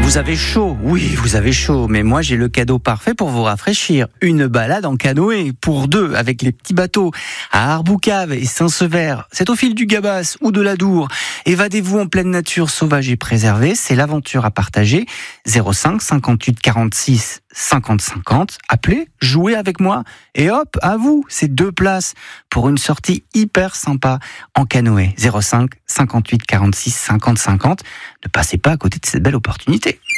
Vous avez chaud, oui, vous avez chaud, mais moi j'ai le cadeau parfait pour vous rafraîchir. Une balade en canoë, pour deux, avec les petits bateaux, à Arboucave et Saint-Sever. C'est au fil du Gabas ou de l'Adour. Évadez-vous en pleine nature sauvage et préservée, c'est l'aventure à partager. 05 58 46 50 50. Appelez, jouez avec moi, et hop, à vous, c'est 2 places pour une sortie hyper sympa en canoë. 05 58 46 50 50. Ne passez pas à côté de cette belle opportunité.